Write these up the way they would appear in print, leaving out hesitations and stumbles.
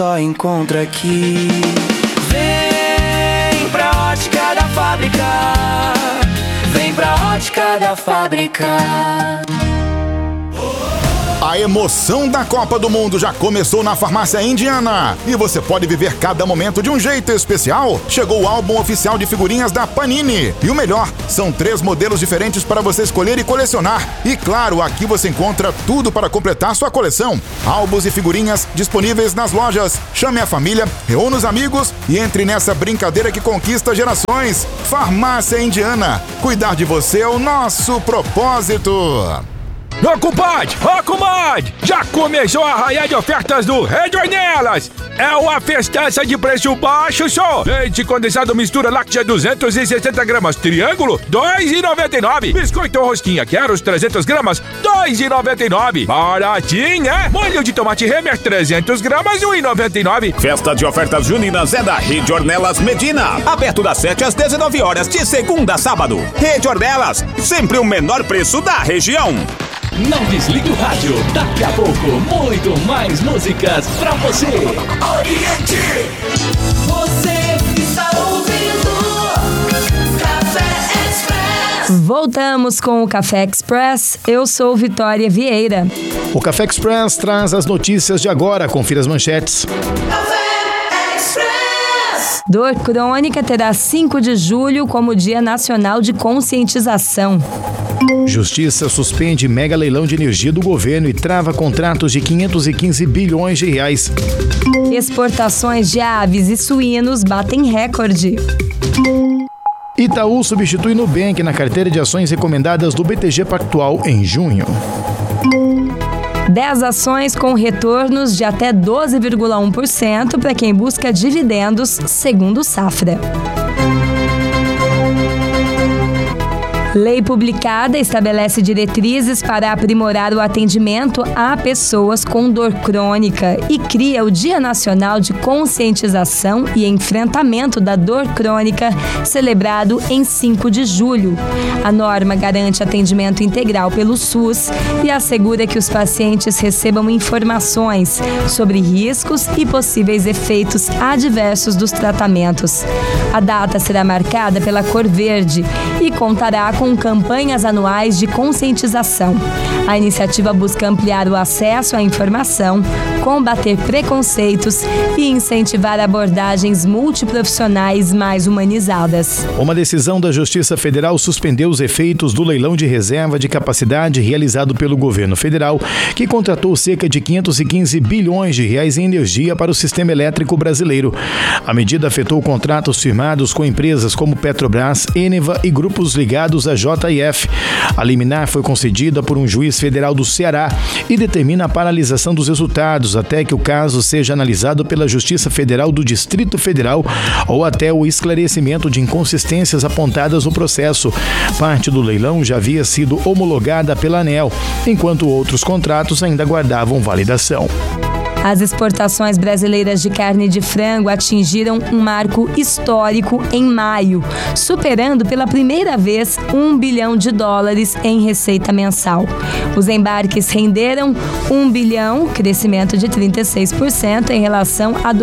Só encontra aqui. Vem pra Ótica da Fábrica. Vem pra Ótica da Fábrica. A emoção da Copa do Mundo já começou na Farmácia Indiana. E você pode viver cada momento de um jeito especial. Chegou o álbum oficial de figurinhas da Panini. E o melhor, são 3 modelos diferentes para você escolher e colecionar. E claro, aqui você encontra tudo para completar sua coleção. Álbuns e figurinhas disponíveis nas lojas. Chame a família, reúna os amigos e entre nessa brincadeira que conquista gerações. Farmácia Indiana. Cuidar de você é o nosso propósito. Ô comadre, já começou a arraiar de ofertas do Redornelas. É uma festança de preço baixo só. Leite condensado mistura láctea 260 gramas, triângulo, R$2,99. Biscoito rosquinha, quero os 300 gramas, R$2,99. Baratinho, é? Molho de tomate Remer, 300 gramas, R$1,99. Festa de ofertas juninas é da Redornelas Medina. Aberto das 7 às 19 horas, de segunda a sábado. Redornelas, sempre o menor preço da região. Não desligue o rádio, daqui a pouco muito mais músicas pra você. Oriente, você está ouvindo Café Express. Voltamos com o Café Express. Eu sou Vitória Vieira. O Café Express traz as notícias de agora. Confira as manchetes. Café Express. Dor crônica terá 5 de julho como Dia Nacional de Conscientização. Justiça suspende mega leilão de energia do governo e trava contratos de 515 bilhões de reais. Exportações de aves e suínos batem recorde. Itaú substitui Nubank na carteira de ações recomendadas do BTG Pactual em junho. 10 ações com retornos de até 12,1% para quem busca dividendos, segundo Safra. Lei publicada estabelece diretrizes para aprimorar o atendimento a pessoas com dor crônica e cria o Dia Nacional de Conscientização e Enfrentamento da Dor Crônica, celebrado em 5 de julho. A norma garante atendimento integral pelo SUS e assegura que os pacientes recebam informações sobre riscos e possíveis efeitos adversos dos tratamentos. A data será marcada pela cor verde e contará com campanhas anuais de conscientização. A iniciativa busca ampliar o acesso à informação, combater preconceitos e incentivar abordagens multiprofissionais mais humanizadas. Uma decisão da Justiça Federal suspendeu os efeitos do leilão de reserva de capacidade realizado pelo governo federal, que contratou cerca de 515 bilhões de reais em energia para o sistema elétrico brasileiro. A medida afetou contratos firmados com empresas como Petrobras, Eneva e grupos ligados à JF. A liminar foi concedida por um juiz federal do Ceará e determina a paralisação dos resultados até que o caso seja analisado pela Justiça Federal do Distrito Federal ou até o esclarecimento de inconsistências apontadas no processo. Parte do leilão já havia sido homologada pela ANEEL, enquanto outros contratos ainda aguardavam validação. As exportações brasileiras de carne de frango atingiram um marco histórico em maio, superando pela primeira vez $1 bilhão em receita mensal. Os embarques renderam $1 bilhão, crescimento de 36% em relação a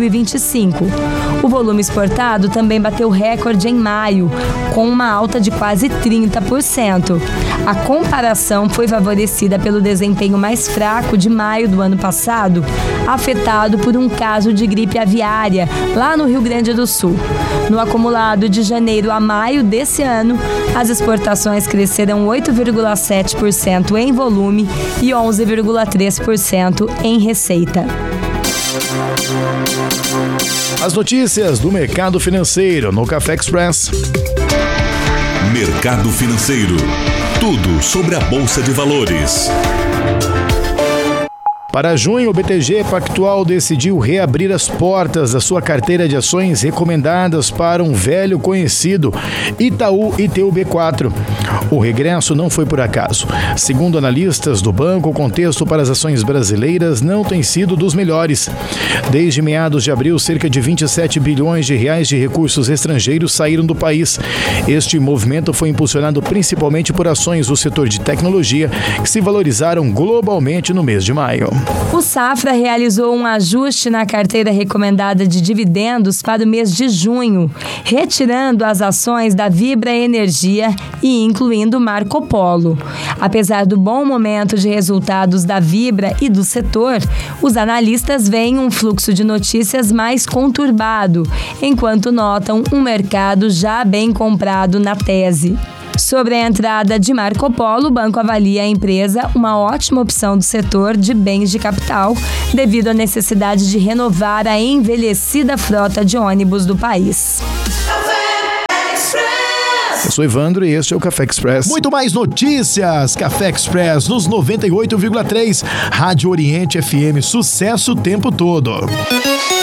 2025. O volume exportado também bateu recorde em maio, com uma alta de quase 30%. A comparação foi favorecida pelo desempenho mais fraco de maio do ano passado, afetado por um caso de gripe aviária lá no Rio Grande do Sul. No acumulado de janeiro a maio desse ano, as exportações cresceram 8,7% em volume e 11,3% em receita. As notícias do mercado financeiro no Café Express. Mercado financeiro. Tudo sobre a Bolsa de Valores. Para junho, o BTG Pactual decidiu reabrir as portas da sua carteira de ações recomendadas para um velho conhecido, Itaú ITUB4. O regresso não foi por acaso. Segundo analistas do banco, o contexto para as ações brasileiras não tem sido dos melhores. Desde meados de abril, cerca de 27 bilhões de reais de recursos estrangeiros saíram do país. Este movimento foi impulsionado principalmente por ações do setor de tecnologia, que se valorizaram globalmente no mês de maio. O Safra realizou um ajuste na carteira recomendada de dividendos para o mês de junho, retirando as ações da Vibra Energia e incluindo Marco Polo. Apesar do bom momento de resultados da Vibra e do setor, os analistas veem um fluxo de notícias mais conturbado, enquanto notam um mercado já bem comprado na tese. Sobre a entrada de Marco Polo, o banco avalia a empresa uma ótima opção do setor de bens de capital, devido à necessidade de renovar a envelhecida frota de ônibus do país. Eu sou Evandro e este é o Café Express. Muito mais notícias. Café Express nos 98,3. Rádio Oriente FM. Sucesso o tempo todo.